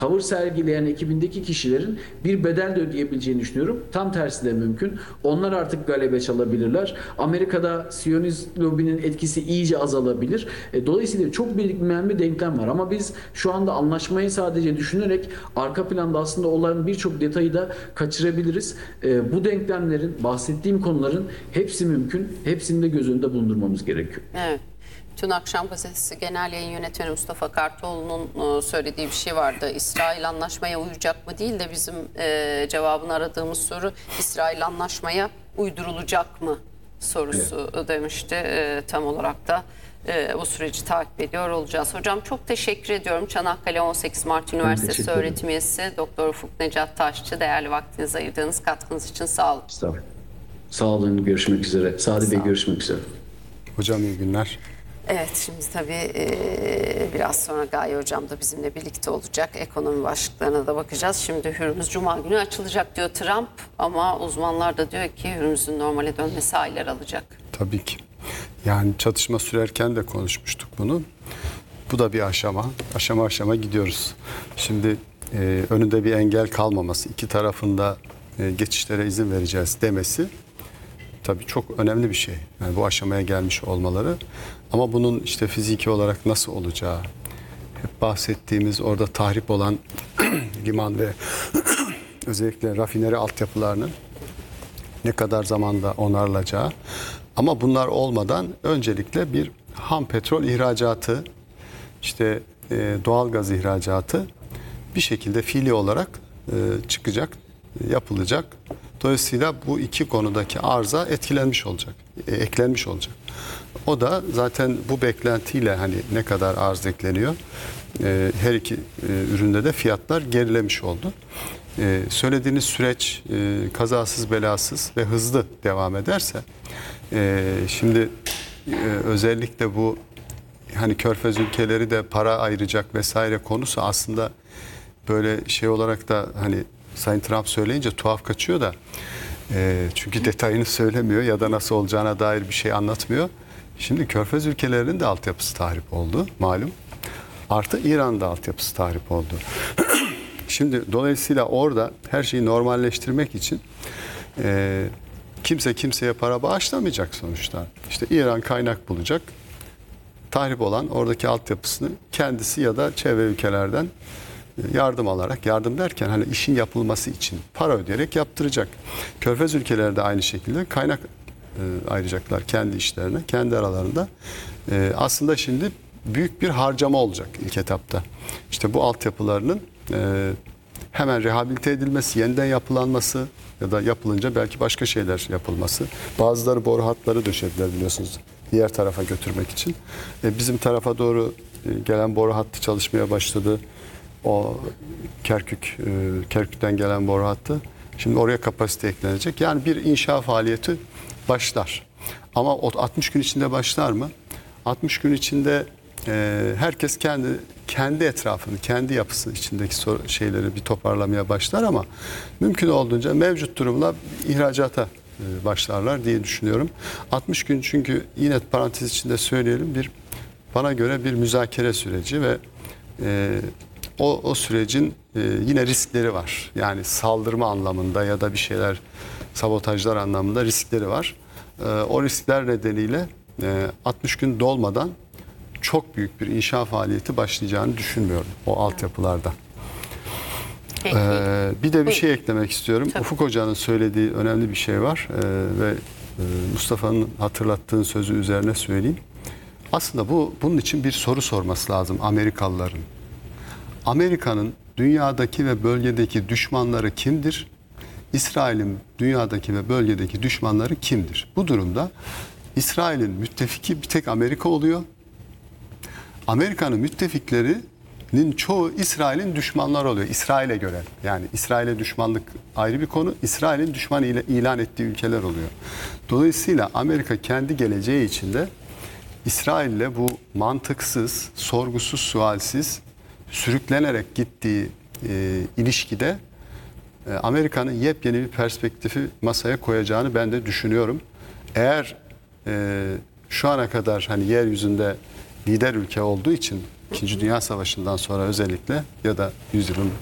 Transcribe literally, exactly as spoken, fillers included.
tavır sergileyen ekibindeki kişilerin bir bedel de ödeyebileceğini düşünüyorum. Tam tersi de mümkün. Onlar artık galebe çalabilirler. Amerika'da Siyonist lobinin etkisi iyice azalabilir. E, dolayısıyla çok bilinmeyen bir denklem var. Ama biz şu anda anlaşmayı sadece düşünerek arka planda aslında olan birçok detayı da kaçırabiliriz. E, bu denklemlerin, bahsettiğim konuların hepsi mümkün. Hepsini de göz önünde bulundurmamız gerekiyor. Evet. Dün akşam gazetesi genel yayın yönetmeni Mustafa Kartoğlu'nun söylediği bir şey vardı. İsrail anlaşmaya uyacak mı değil de bizim e, cevabını aradığımız soru İsrail anlaşmaya uydurulacak mı sorusu evet. demişti. E, tam olarak da e, bu süreci takip ediyor olacağız. Hocam çok teşekkür ediyorum. Çanakkale on sekiz Mart Üniversitesi öğretim üyesi Doktor Ufuk Necat Taşçı, değerli vaktinizi ayırdığınız katkınız için sağ olun. Sağ olun. Sağ olun. Görüşmek üzere. Sadi Bey görüşmek üzere. Hocam iyi günler. Evet, şimdi tabii e, biraz sonra Gaye Hocam da bizimle birlikte olacak. Ekonomi başlıklarına da bakacağız. Şimdi Hürmüz Cuma günü açılacak diyor Trump ama uzmanlar da diyor ki Hürmüz'ün normale dönmesi aylar alacak. Tabii ki. Yani çatışma sürerken de konuşmuştuk bunu. Bu da bir aşama. Aşama aşama gidiyoruz. Şimdi e, önünde bir engel kalmaması, iki tarafında e, geçişlere izin vereceğiz demesi tabii çok önemli bir şey. Yani bu aşamaya gelmiş olmaları. Ama bunun işte fiziki olarak nasıl olacağı, hep bahsettiğimiz orada tahrip olan liman ve özellikle rafineri altyapılarının ne kadar zamanda onarılacağı. Ama bunlar olmadan öncelikle bir ham petrol ihracatı, işte e, doğal gaz ihracatı bir şekilde fiili olarak e, çıkacak, yapılacak. Dolayısıyla bu iki konudaki arıza etkilenmiş olacak, e, eklenmiş olacak. O da zaten bu beklentiyle hani ne kadar arz ekleniyor, e, her iki e, üründe de fiyatlar gerilemiş oldu. E, söylediğiniz süreç e, kazasız belasız ve hızlı devam ederse, e, şimdi e, özellikle bu hani Körfez ülkeleri de para ayıracak vesaire konusu aslında böyle şey olarak da hani Sayın Trump söyleyince tuhaf kaçıyor da e, çünkü detayını söylemiyor ya da nasıl olacağına dair bir şey anlatmıyor. Şimdi Körfez ülkelerinin de altyapısı tahrip oldu malum. Artı İran'da altyapısı tahrip oldu. Şimdi dolayısıyla orada her şeyi normalleştirmek için e, kimse kimseye para bağışlamayacak sonuçta. İşte İran kaynak bulacak. Tahrip olan oradaki altyapısını kendisi ya da çevre ülkelerden yardım alarak, yardım derken hani işin yapılması için para ödeyerek yaptıracak. Körfez ülkeleri de aynı şekilde kaynak e, ayıracaklar kendi işlerine, kendi aralarında. E, aslında şimdi büyük bir harcama olacak ilk etapta. İşte bu altyapılarının e, hemen rehabilite edilmesi, yeniden yapılanması ya da yapılınca belki başka şeyler yapılması. Bazıları boru hatları döşediler biliyorsunuz diğer tarafa götürmek için. E, bizim tarafa doğru e, gelen boru hattı çalışmaya başladı. O Kerkük, e, Kerkük'ten gelen boru hattı. Şimdi oraya kapasite eklenecek. Yani bir inşa faaliyeti başlar. Ama o altmış gün içinde başlar mı? altmış gün içinde e, herkes kendi kendi etrafını, kendi yapısı içindeki şeyleri bir toparlamaya başlar ama mümkün olduğunca mevcut durumla ihracata e, başlarlar diye düşünüyorum. altmış gün çünkü yine parantez içinde söyleyelim bir bana göre bir müzakere süreci ve e, O, o sürecin e, yine riskleri var. Yani saldırma anlamında ya da bir şeyler sabotajlar anlamında riskleri var. E, o riskler nedeniyle e, altmış gün dolmadan çok büyük bir inşa faaliyeti başlayacağını düşünmüyorum o altyapılarda. Peki. E, bir de bir şey eklemek istiyorum. Tabii. Ufuk Hoca'nın söylediği önemli bir şey var e, ve e, Mustafa'nın hatırlattığı sözü üzerine söyleyeyim. Aslında bu bunun için bir soru sorması lazım Amerikalıların. Amerika'nın dünyadaki ve bölgedeki düşmanları kimdir? İsrail'in dünyadaki ve bölgedeki düşmanları kimdir? Bu durumda İsrail'in müttefiki bir tek Amerika oluyor. Amerika'nın müttefiklerinin çoğu İsrail'in düşmanları oluyor. İsrail'e göre. Yani İsrail'e düşmanlık ayrı bir konu. İsrail'in düşman ilan ettiği ülkeler oluyor. Dolayısıyla Amerika kendi geleceği içinde İsrail'le bu mantıksız, sorgusuz, sualsiz sürüklenerek gittiği e, ilişkide e, Amerika'nın yepyeni bir perspektifi masaya koyacağını ben de düşünüyorum. Eğer e, şu ana kadar hani yeryüzünde lider ülke olduğu için İkinci Dünya Savaşı'ndan sonra özellikle ya da yüzyılın